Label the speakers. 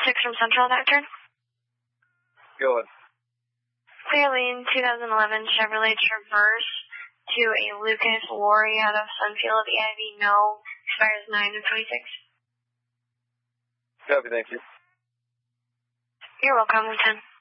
Speaker 1: 6 from Central, Doctor.
Speaker 2: Go ahead.
Speaker 1: Clearly in 2011 Chevrolet Traverse to a Lucas Lorry out of Sunfield, EIV no, expires 9 of 26.
Speaker 2: Copy, thank you.
Speaker 1: You're welcome, 10.